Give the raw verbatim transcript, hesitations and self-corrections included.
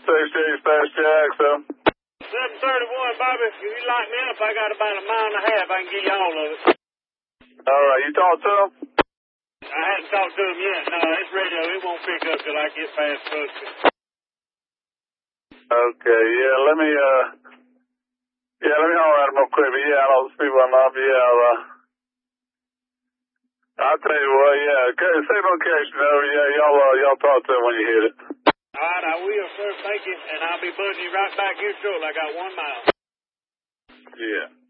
sixty-eight Fast Jack, so. seven thirty-one, Bobby. If you light me up, I got about a mile and a half. I can give you all of it. All right, you talk to him? I hadn't talked to him yet. No, it's radio. It won't pick up till I get past Buster. Okay, yeah, let me, uh, yeah, let me holler at him real quick. But yeah, I know people I love. Yeah, I'll, uh, I'll tell you what, yeah, same location over. Yeah, y'all, uh, y'all talk to him when you hit it. All right, I will, sir. Thank you. And I'll be buzzing you right back here shortly. I got one mile. Yeah.